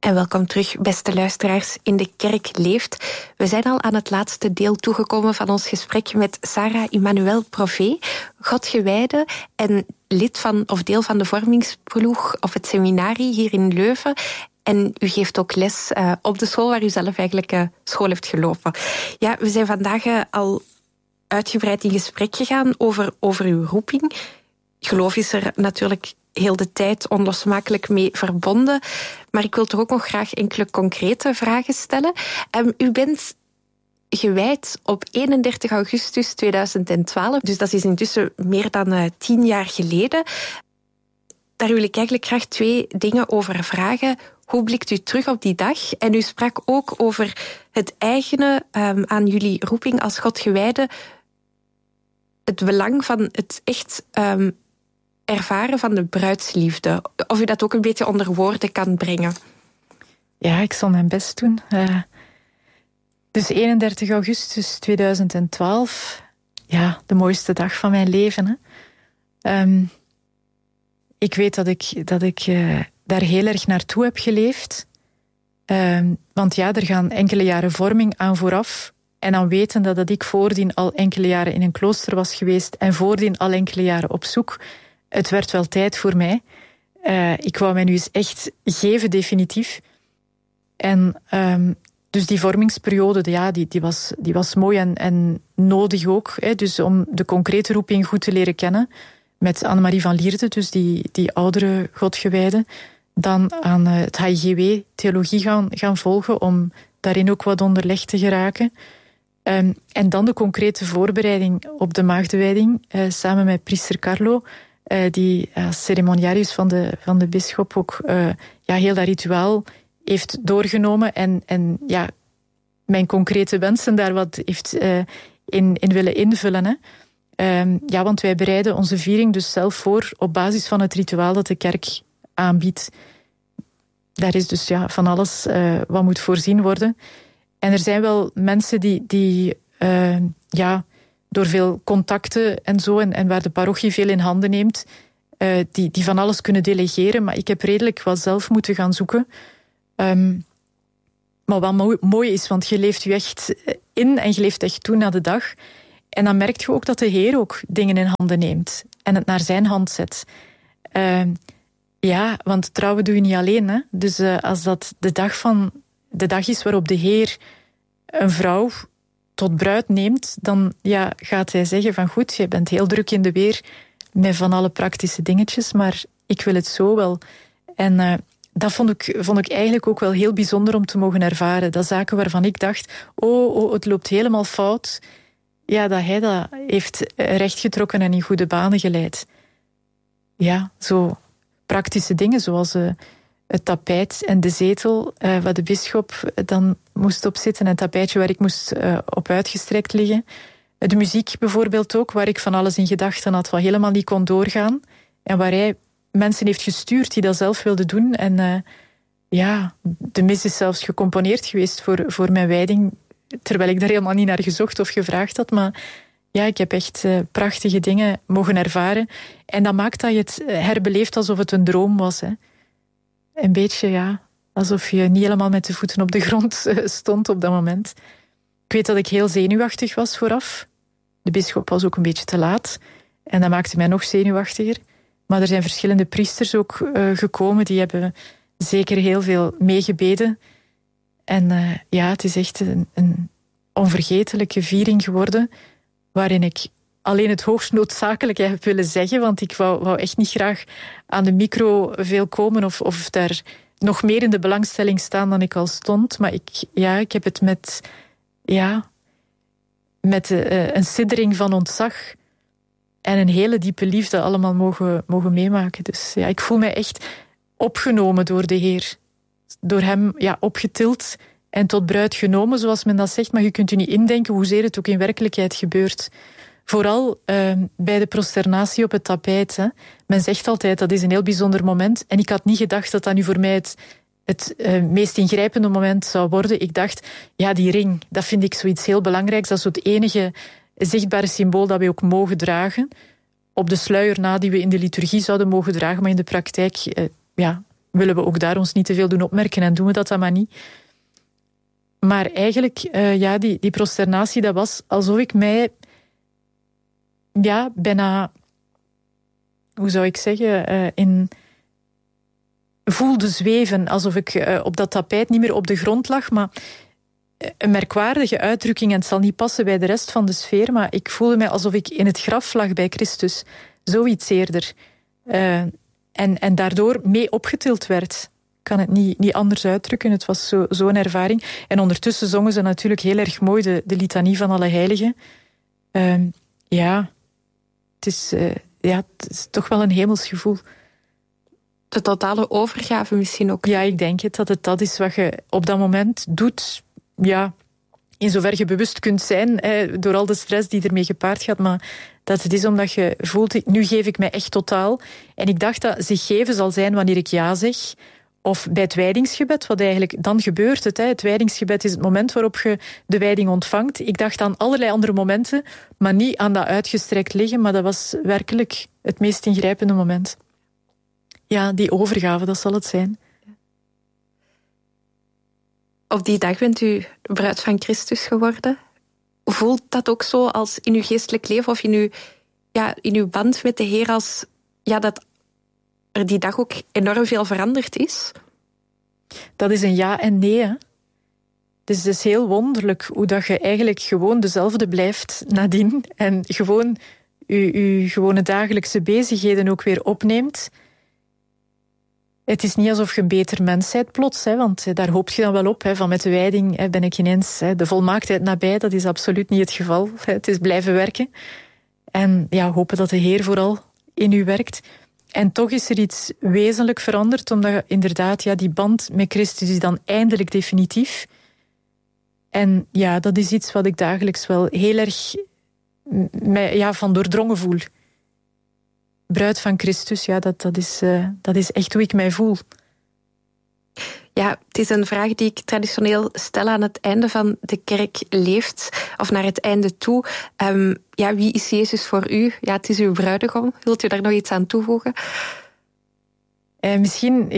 En welkom terug, beste luisteraars, in De Kerk Leeft. We zijn al aan het laatste deel toegekomen van ons gesprek met Sarah Emmanuelle Provee, Godgewijde en lid van of deel van de vormingsploeg op het seminarie hier in Leuven. En u geeft ook les op de school waar u zelf eigenlijk school heeft gelopen. Ja, we zijn vandaag al uitgebreid in gesprek gegaan over uw roeping. Geloof is er natuurlijk heel de tijd onlosmakelijk mee verbonden. Maar ik wil toch ook nog graag enkele concrete vragen stellen. U bent gewijd op 31 augustus 2012. Dus dat is intussen meer dan 10 jaar geleden. Daar wil ik eigenlijk graag 2 dingen over vragen. Hoe blikt u terug op die dag? En u sprak ook over het eigene aan jullie roeping als Godgewijde. Het belang van het echt ervaren van de bruidsliefde. Of u dat ook een beetje onder woorden kan brengen. Ja, ik zal mijn best doen. Dus 31 augustus 2012. Ja, de mooiste dag van mijn leven. Hè. Ik weet dat ik daar heel erg naartoe heb geleefd. Want ja, er gaan enkele jaren vorming aan vooraf. En dan weten dat ik voordien al enkele jaren in een klooster was geweest en voordien al enkele jaren op zoek. Het werd wel tijd voor mij. Ik wou mij nu eens echt geven, definitief. En dus die vormingsperiode, ja, die was mooi en nodig ook. Hè, dus om de concrete roeping goed te leren kennen. Met Annemarie van Lierde, dus die oudere Godgewijde. Dan aan het HIGW theologie gaan volgen, om daarin ook wat onderlegd te geraken. En dan de concrete voorbereiding op de maagdenwijding, samen met priester Carlo, die als ceremoniarius van de bisschop ook heel dat rituaal heeft doorgenomen en ja, mijn concrete wensen daar wat heeft in willen invullen. Hè. Ja, want wij bereiden onze viering dus zelf voor op basis van het rituaal dat de kerk aanbiedt. Daar is dus van alles wat moet voorzien worden. En er zijn wel mensen die door veel contacten en zo, en waar de parochie veel in handen neemt, die van alles kunnen delegeren. Maar ik heb redelijk wat zelf moeten gaan zoeken. Maar wat mooi is, want je leeft je echt in en je leeft echt toe naar de dag. En dan merk je ook dat de Heer ook dingen in handen neemt en het naar zijn hand zet. Ja, want trouwen doe je niet alleen. Hè? Dus als dat de dag is waarop de Heer een vrouw tot bruid neemt, dan gaat hij zeggen van goed, jij bent heel druk in de weer met van alle praktische dingetjes, maar ik wil het zo wel. En dat vond ik eigenlijk ook wel heel bijzonder om te mogen ervaren. Dat zaken waarvan ik dacht, het loopt helemaal fout. Ja, dat hij dat heeft rechtgetrokken en in goede banen geleid. Ja, zo praktische dingen zoals het tapijt en de zetel waar de bisschop dan moest op zitten en het tapijtje waar ik moest op uitgestrekt liggen. De muziek bijvoorbeeld ook, waar ik van alles in gedachten had wat helemaal niet kon doorgaan. En waar hij mensen heeft gestuurd die dat zelf wilden doen. En de mis is zelfs gecomponeerd geweest voor mijn wijding, terwijl ik daar helemaal niet naar gezocht of gevraagd had. Maar ja, ik heb echt prachtige dingen mogen ervaren. En dat maakt dat je het herbeleeft alsof het een droom was. Hè. Een beetje, alsof je niet helemaal met de voeten op de grond stond op dat moment. Ik weet dat ik heel zenuwachtig was vooraf. De bisschop was ook een beetje te laat. En dat maakte mij nog zenuwachtiger. Maar er zijn verschillende priesters ook gekomen. Die hebben zeker heel veel meegebeden. En het is echt een onvergetelijke viering geworden, waarin ik alleen het hoogst noodzakelijke heb willen zeggen, want ik wou echt niet graag aan de micro veel komen of daar nog meer in de belangstelling staan dan ik al stond. Maar ik heb het met een siddering van ontzag en een hele diepe liefde allemaal mogen meemaken. Dus ik voel mij echt opgenomen door de Heer. Door hem opgetild en tot bruid genomen, zoals men dat zegt. Maar je kunt u niet indenken hoezeer het ook in werkelijkheid gebeurt. Vooral bij de prosternatie op het tapijt. Hè. Men zegt altijd, dat is een heel bijzonder moment. En ik had niet gedacht dat dat nu voor mij het meest ingrijpende moment zou worden. Ik dacht, die ring, dat vind ik zoiets heel belangrijks. Dat is het enige zichtbare symbool dat we ook mogen dragen. Op de sluier na die we in de liturgie zouden mogen dragen. Maar in de praktijk willen we ook daar ons niet te veel doen opmerken en doen we dat dan maar niet. Maar eigenlijk, die prosternatie, dat was alsof ik mij bijna, hoe zou ik zeggen, voelde zweven. Alsof ik op dat tapijt niet meer op de grond lag, maar een merkwaardige uitdrukking, en het zal niet passen bij de rest van de sfeer, maar ik voelde mij alsof ik in het graf lag bij Christus. Zoiets eerder. En daardoor mee opgetild werd. Ik kan het niet anders uitdrukken. Het was zo'n ervaring. En ondertussen zongen ze natuurlijk heel erg mooi de litanie van alle heiligen. Het is toch wel een hemels gevoel. De totale overgave misschien ook. Ja, ik denk het, dat het dat is wat je op dat moment doet. Ja, in zover je bewust kunt zijn, door al de stress die ermee gepaard gaat, maar dat het is omdat je voelt, nu geef ik mij echt totaal. En ik dacht dat zich geven zal zijn wanneer ik ja zeg, of bij het wijdingsgebed, wat eigenlijk, dan gebeurt het. Het wijdingsgebed is het moment waarop je de wijding ontvangt. Ik dacht aan allerlei andere momenten, maar niet aan dat uitgestrekt liggen, maar dat was werkelijk het meest ingrijpende moment. Ja, die overgave, dat zal het zijn. Op die dag bent u de bruid van Christus geworden. Voelt dat ook zo als in uw geestelijk leven of in uw band met de Heer, als dat er die dag ook enorm veel veranderd is? Dat is een ja en nee, hè? Dus het is heel wonderlijk hoe dat je eigenlijk gewoon dezelfde blijft nadien en gewoon je gewone dagelijkse bezigheden ook weer opneemt. Het is niet alsof je een beter mens bent plots, want daar hoop je dan wel op. Van met de wijding ben ik ineens de volmaaktheid nabij. Dat is absoluut niet het geval. Het is blijven werken. En hopen dat de Heer vooral in u werkt. En toch is er iets wezenlijk veranderd, omdat je inderdaad, die band met Christus is dan eindelijk definitief. En dat is iets wat ik dagelijks wel heel erg van doordrongen voel. Bruid van Christus, dat is echt hoe ik mij voel. Ja, het is een vraag die ik traditioneel stel aan het einde van de kerk leeft, of naar het einde toe. Wie is Jezus voor u? Ja, het is uw bruidegom. Wilt u daar nog iets aan toevoegen? Misschien,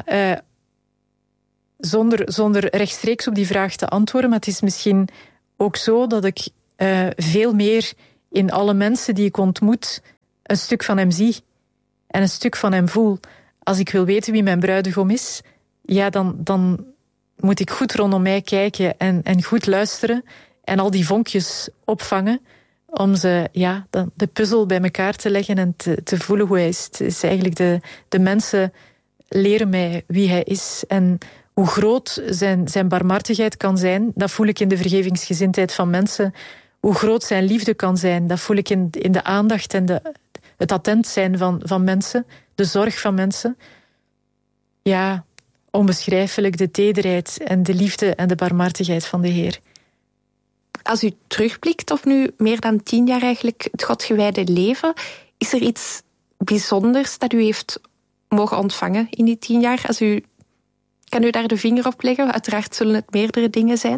zonder rechtstreeks op die vraag te antwoorden, maar het is misschien ook zo dat ik veel meer in alle mensen die ik ontmoet een stuk van hem zie en een stuk van hem voel. Als ik wil weten wie mijn bruidegom is, dan moet ik goed rondom mij kijken en goed luisteren en al die vonkjes opvangen om ze, de puzzel bij elkaar te leggen en te voelen hoe hij is. Het is eigenlijk de mensen leren mij wie hij is en hoe groot zijn barmhartigheid kan zijn. Dat voel ik in de vergevingsgezindheid van mensen. Hoe groot zijn liefde kan zijn, dat voel ik in de aandacht en het attent zijn van mensen, de zorg van mensen. Ja, onbeschrijfelijk de tederheid en de liefde en de barmhartigheid van de Heer. Als u terugblikt op nu meer dan 10 jaar eigenlijk het Godgewijde leven, is er iets bijzonders dat u heeft mogen ontvangen in die 10 jaar? Kan u daar de vinger op leggen? Uiteraard zullen het meerdere dingen zijn.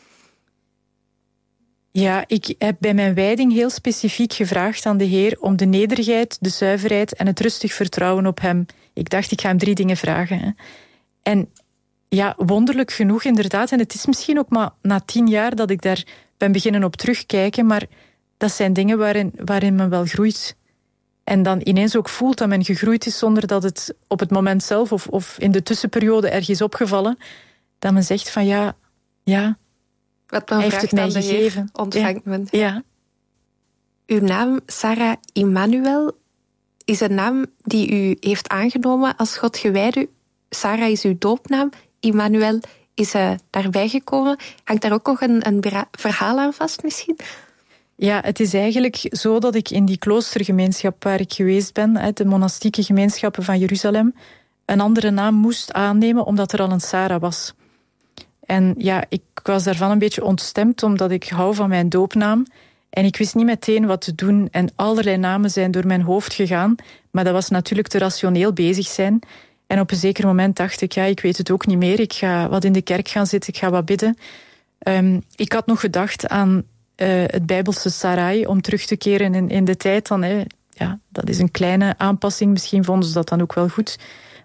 Ja, ik heb bij mijn wijding heel specifiek gevraagd aan de Heer om de nederigheid, de zuiverheid en het rustig vertrouwen op hem. Ik dacht, ik ga hem 3 dingen vragen. Hè. En wonderlijk genoeg inderdaad, en het is misschien ook maar na 10 jaar dat ik daar ben beginnen op terugkijken, maar dat zijn dingen waarin men wel groeit. En dan ineens ook voelt dat men gegroeid is zonder dat het op het moment zelf of in de tussenperiode ergens opgevallen, dat men zegt van wat men heeft het mij gegeven. Heer, ontvangt men. Ja. Uw naam, Sarah Immanuel, is een naam die u heeft aangenomen als Godgewijde. Sarah is uw doopnaam, Immanuel is daarbij gekomen. Hangt daar ook nog een verhaal aan vast misschien? Ja, het is eigenlijk zo dat ik in die kloostergemeenschap waar ik geweest ben, de monastieke gemeenschappen van Jeruzalem, een andere naam moest aannemen omdat er al een Sarah was. En ik was daarvan een beetje ontstemd, omdat ik hou van mijn doopnaam. En ik wist niet meteen wat te doen. En allerlei namen zijn door mijn hoofd gegaan. Maar dat was natuurlijk te rationeel bezig zijn. En op een zeker moment dacht ik, ik weet het ook niet meer. Ik ga wat in de kerk gaan zitten, ik ga wat bidden. Ik had nog gedacht aan het Bijbelse Sarai, om terug te keren in de tijd dan. Dat is een kleine aanpassing, misschien vonden ze dat dan ook wel goed.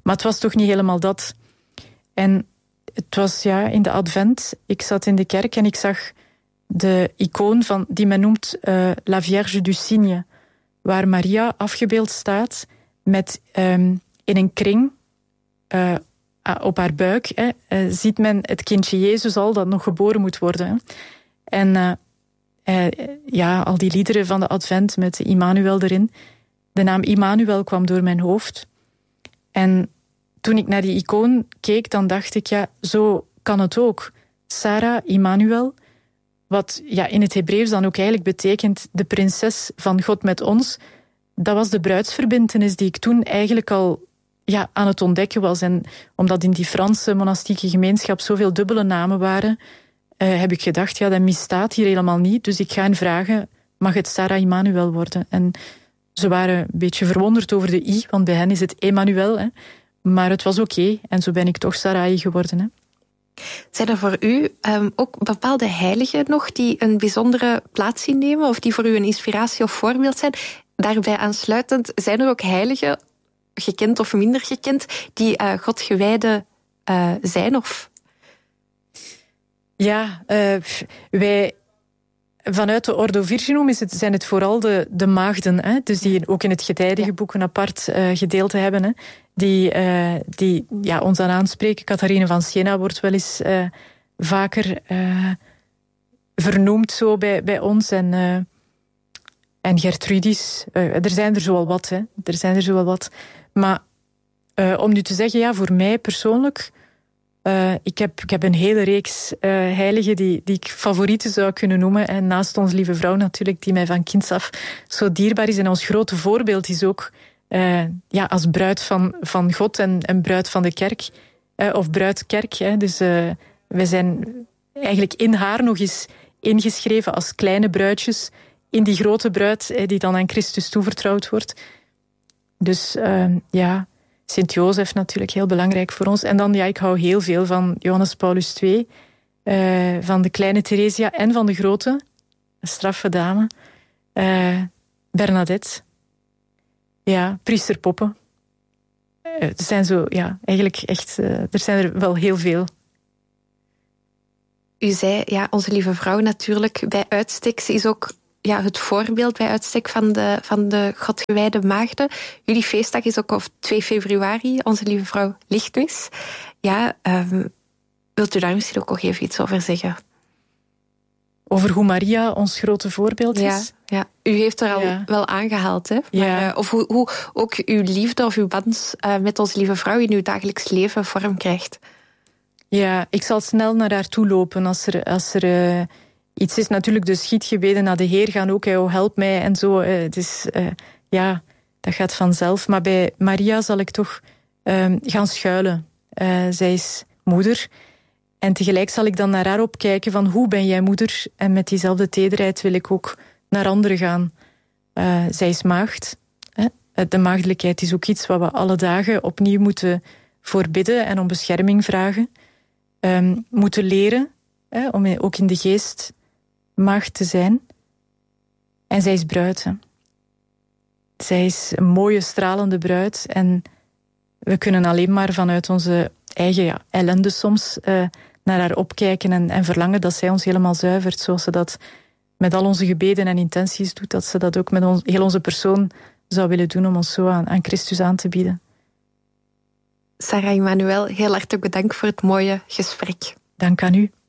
Maar het was toch niet helemaal dat. En het was in de advent. Ik zat in de kerk en ik zag de icoon die men noemt La Vierge du Cygne, waar Maria afgebeeld staat met in een kring op haar buik ziet men het kindje Jezus al dat nog geboren moet worden. Hè. En al die liederen van de advent met Immanuel erin. De naam Immanuel kwam door mijn hoofd. En toen ik naar die icoon keek, dan dacht ik, zo kan het ook. Sarah, Immanuel, wat in het Hebreeuws dan ook eigenlijk betekent de prinses van God met ons. Dat was de bruidsverbintenis die ik toen eigenlijk al aan het ontdekken was. En omdat in die Franse monastieke gemeenschap zoveel dubbele namen waren, heb ik gedacht, dat misstaat hier helemaal niet. Dus ik ga hen vragen, mag het Sarah Immanuel worden? En ze waren een beetje verwonderd over de i, want bij hen is het Emmanuel. Hè. Maar het was oké. En zo ben ik toch Sarai geworden. Hè. Zijn er voor u ook bepaalde heiligen nog die een bijzondere plaats innemen? Of die voor u een inspiratie of voorbeeld zijn? Daarbij aansluitend, zijn er ook heiligen, gekend of minder gekend, die God gewijde zijn? Of? Ja, wij vanuit de Ordo Virginum zijn het vooral de maagden, hè, dus die ook in het Getijdenboek een apart gedeelte hebben, hè, die ons aan aanspreken. Catharine van Siena wordt wel eens vaker vernoemd zo bij ons. En Gertrudis. Er zijn er zoal wat, hè. Er zijn er zoal wat. Maar om nu te zeggen, voor mij persoonlijk, ik heb een hele reeks heiligen die ik favorieten zou kunnen noemen. En naast onze lieve vrouw natuurlijk, die mij van kinds af zo dierbaar is. En ons grote voorbeeld is ook als bruid van God en bruid van de kerk. Of bruidkerk. Hè. Dus wij zijn eigenlijk in haar nog eens ingeschreven als kleine bruidjes in die grote bruid die dan aan Christus toevertrouwd wordt. Dus Sint-Jozef natuurlijk heel belangrijk voor ons. En dan, ik hou heel veel van Johannes Paulus II, van de kleine Theresia en van de grote, een straffe dame, Bernadette. Ja, priester Poppe. Er zijn zo, eigenlijk echt, er zijn er wel heel veel. U zei, onze lieve vrouw natuurlijk, bij uitstek, ze is ook het voorbeeld bij uitstek van de godgewijde maagden. Jullie feestdag is ook op 2 februari, onze lieve vrouw Lichtmis. Wilt u daar misschien ook nog even iets over zeggen? Over hoe Maria ons grote voorbeeld is? Ja. U heeft er al wel aangehaald, hè? Maar, of hoe ook uw liefde of uw band met onze lieve vrouw in uw dagelijks leven vorm krijgt. Ja, ik zal snel naar haar toe lopen als er iets is. Natuurlijk de schietgebeden naar de Heer gaan ook, help mij en zo. Dus dat gaat vanzelf. Maar bij Maria zal ik toch gaan schuilen. Zij is moeder. En tegelijk zal ik dan naar haar opkijken van hoe ben jij moeder? En met diezelfde tederheid wil ik ook naar anderen gaan. Zij is maagd. De maagdelijkheid is ook iets wat we alle dagen opnieuw moeten voorbidden en om bescherming vragen. Moeten leren, om ook in de geest maagd te zijn. En zij is bruid. Hè. Zij is een mooie, stralende bruid. En we kunnen alleen maar vanuit onze eigen ellende soms naar haar opkijken en verlangen dat zij ons helemaal zuivert, zoals ze dat met al onze gebeden en intenties doet, dat ze dat ook met heel onze persoon zou willen doen om ons zo aan Christus aan te bieden. Sarah Immanuel, heel hartelijk bedankt voor het mooie gesprek. Dank aan u.